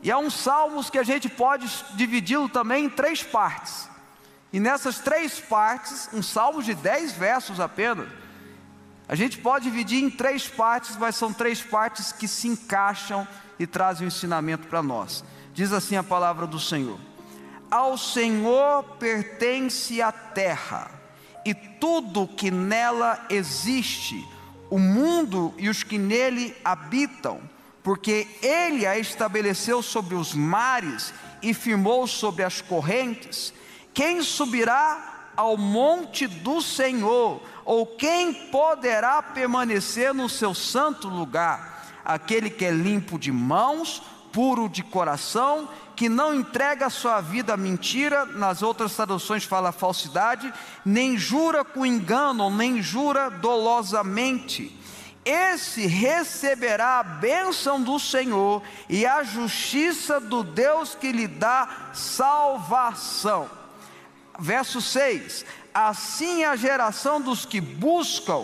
E é um salmos que a gente pode dividi-lo também em 3 partes. E nessas 3 partes, um salmo de 10 versos apenas, a gente pode dividir em 3 partes, mas são 3 partes que se encaixam e trazem um ensinamento para nós. Diz assim a palavra do Senhor: ao Senhor pertence a terra e tudo que nela existe, o mundo e os que nele habitam, porque Ele a estabeleceu sobre os mares e firmou sobre as correntes. Quem subirá ao monte do Senhor, ou quem poderá permanecer no seu santo lugar? Aquele que é limpo de mãos, puro de coração, que não entrega a sua vida à mentira, nas outras traduções fala falsidade, nem jura com engano, nem jura dolosamente. Esse receberá a bênção do Senhor e a justiça do Deus que lhe dá salvação. Verso 6: assim a geração dos que buscam,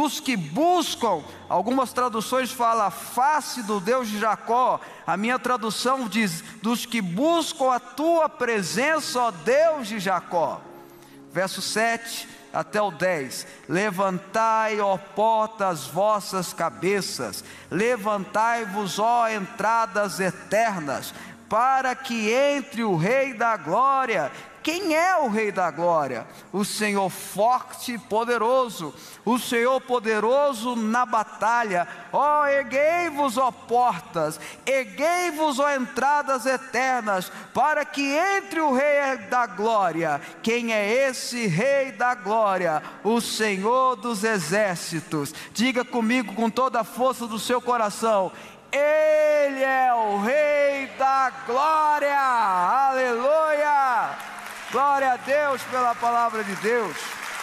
algumas traduções falam a face do Deus de Jacó, a minha tradução diz, dos que buscam a tua presença, ó Deus de Jacó. Verso 7 até o 10: levantai, ó portas, vossas cabeças, levantai-vos, ó entradas eternas, para que entre o Rei da Glória. Quem é o Rei da Glória? O Senhor forte e poderoso, o Senhor poderoso na batalha. Ó, erguei-vos, ó portas, erguei-vos, ó entradas eternas, para que entre o Rei da Glória. Quem é esse Rei da Glória? O Senhor dos exércitos. Diga comigo com toda a força do seu coração: Ele é o Rei da Glória. Aleluia! Glória a Deus pela palavra de Deus.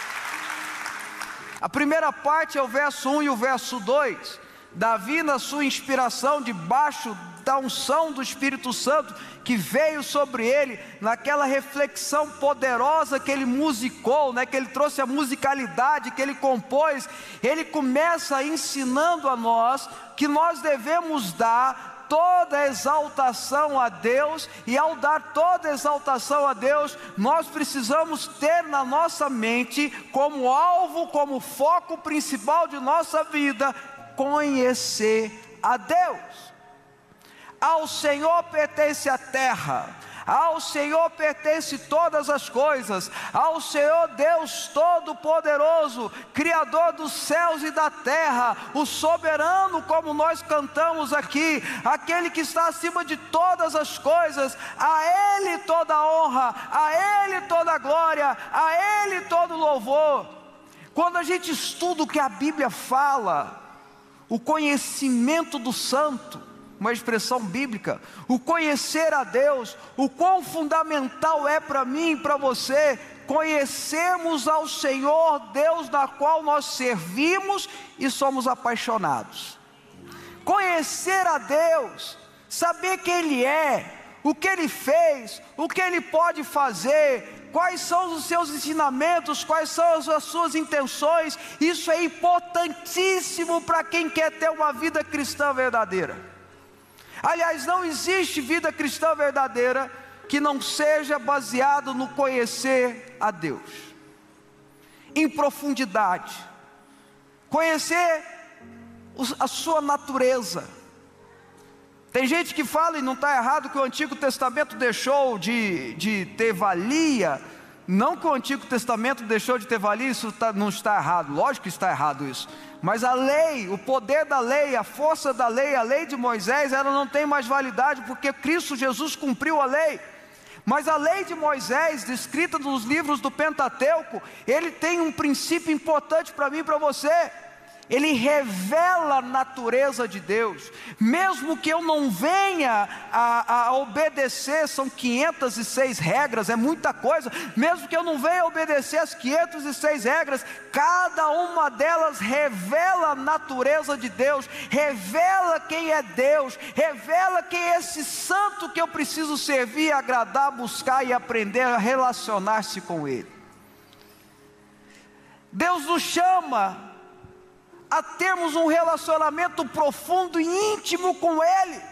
A primeira parte é o verso 1 e o verso 2. Davi, na sua inspiração, debaixo da unção do Espírito Santo que veio sobre ele, naquela reflexão poderosa que ele musicou, que ele trouxe a musicalidade que ele compôs, ele começa ensinando a nós que nós devemos dar toda a exaltação a Deus, e ao dar toda a exaltação a Deus, nós precisamos ter na nossa mente, como alvo, como foco principal de nossa vida, conhecer a Deus. Ao Senhor pertence a terra, ao Senhor pertence todas as coisas, ao Senhor Deus Todo-Poderoso, Criador dos céus e da terra, o soberano, como nós cantamos aqui, aquele que está acima de todas as coisas, a Ele toda a honra, a Ele toda a glória, a Ele todo o louvor. Quando a gente estuda o que a Bíblia fala, o conhecimento do santo, uma expressão bíblica, o conhecer a Deus, o quão fundamental é para mim e para você conhecermos ao Senhor Deus da qual nós servimos e somos apaixonados. Conhecer a Deus, saber quem Ele é, o que Ele fez, o que Ele pode fazer, quais são os seus ensinamentos, quais são as suas intenções. Isso é importantíssimo para quem quer ter uma vida cristã verdadeira. Aliás, não existe vida cristã verdadeira que não seja baseado no conhecer a Deus, em profundidade, conhecer a sua natureza. Tem gente que fala, e não está errado, que o Antigo Testamento deixou de ter valia. Não que o Antigo Testamento deixou de ter valia, isso não está errado, lógico que está errado isso. Mas a lei, o poder da lei, a força da lei, a lei de Moisés, ela não tem mais validade, porque Cristo Jesus cumpriu a lei. Mas a lei de Moisés, descrita nos livros do Pentateuco, ele tem um princípio importante para mim e para você. Ele revela a natureza de Deus. Mesmo que eu não venha a obedecer, são 506 regras, é muita coisa. Mesmo que eu não venha a obedecer as 506 regras, cada uma delas revela a natureza de Deus, revela quem é Deus, revela quem é esse santo que eu preciso servir, agradar, buscar e aprender a relacionar-se com Ele. Deus nos chama a termos um relacionamento profundo e íntimo com Ele.